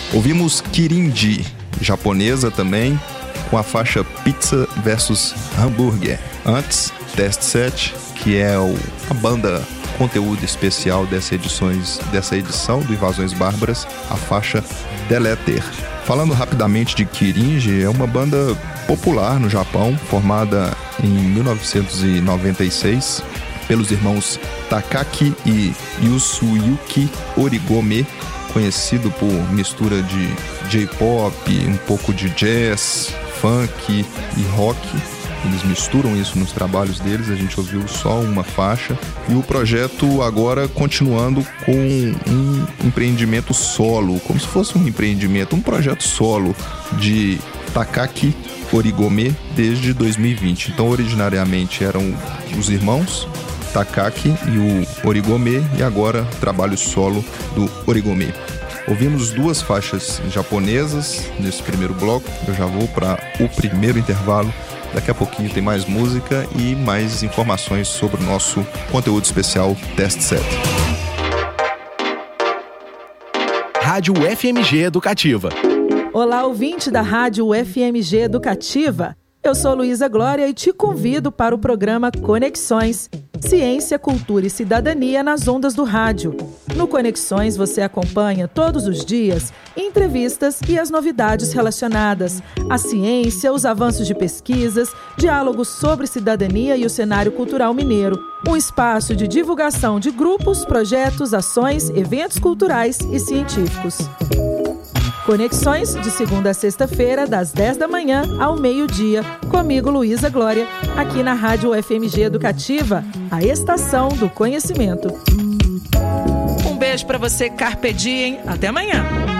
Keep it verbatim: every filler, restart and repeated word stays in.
Ouvimos Kirindi, japonesa também, com a faixa Pizza versus Hambúrguer. Antes, Test Set, que é o, a banda conteúdo especial dessa, edições, dessa edição do Invasões Bárbaras, a faixa Deleter. Falando rapidamente de Kirindi, é uma banda popular no Japão, formada em mil novecentos e noventa e seis pelos irmãos Takaki e Yasuyuki Origome, conhecido por mistura de J-pop, um pouco de jazz, funk e rock. Eles misturam isso nos trabalhos deles, a gente ouviu só uma faixa. E o projeto agora continuando com um empreendimento solo, como se fosse um empreendimento, um projeto solo de Takaki Origome desde dois mil e vinte. Então, originariamente eram os irmãos Takaki e o Origome, e agora trabalho solo do Origome. Ouvimos duas faixas japonesas nesse primeiro bloco. Eu já vou para o primeiro intervalo. Daqui a pouquinho tem mais música e mais informações sobre o nosso conteúdo especial Test Set. Rádio F M G Educativa. Olá, ouvinte da Rádio F M G Educativa. Eu sou Luísa Glória e te convido para o programa Conexões, Ciência, Cultura e Cidadania nas ondas do rádio. No Conexões você acompanha todos os dias entrevistas e as novidades relacionadas à ciência, os avanços de pesquisas, diálogos sobre cidadania e o cenário cultural mineiro. Um espaço de divulgação de grupos, projetos, ações, eventos culturais e científicos. Conexões, de segunda a sexta-feira, das dez da manhã ao meio-dia. Comigo, Luísa Glória, aqui na Rádio F M G Educativa, a estação do conhecimento. Um beijo para você, Carpe Diem. Até amanhã.